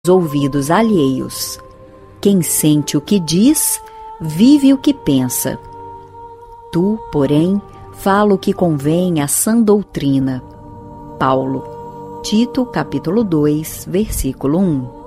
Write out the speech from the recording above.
ouvidos alheios. Quem sente o que diz, vive o que pensa. Tu, porém, fala o que convém à sã doutrina. Paulo, Tito, capítulo 2, versículo 1.